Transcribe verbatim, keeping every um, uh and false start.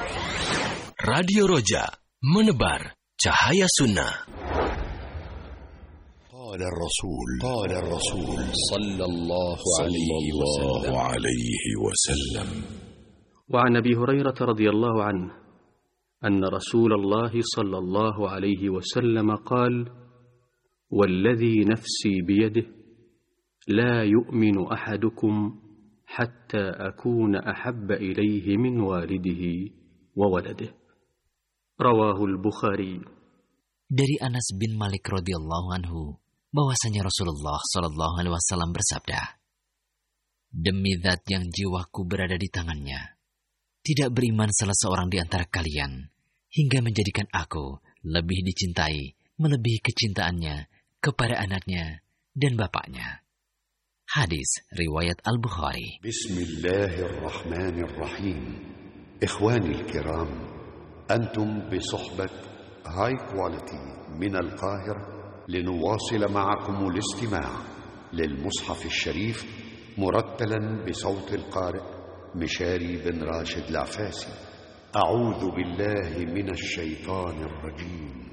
Radio Roja, menebar cahaya sunnah. قال الرسول قال الرسول صلى الله عليه وسلم. وعن أبي هريرة رضي الله عنه أن رسول الله صلى الله عليه وسلم قال: والذي نفسي بيده لا يؤمن أحدكم حتى أكون أحب إليه من والده وولده. رواه البخاري. Dari Anas bin Malik radhiyallahu anhu bahwasanya Rasulullah shallallahu alaihi wasallam bersabda, demi zat yang jiwaku berada di tangannya, tidak beriman salah seorang di antara kalian hingga menjadikan aku lebih dicintai melebihi kecintaannya kepada anaknya dan bapaknya. Hadis riwayat Al-Bukhari. Bismillahirrahmanirrahim. Ikhwani al-kiram, antum بصحبة هاي كواليتي من القاهرة لنواصل معكم الاستماع للمصحف الشريف مرتلا بصوت القارئ مشاري بن راشد العفاسي. أعوذ بالله من الشيطان الرجيم.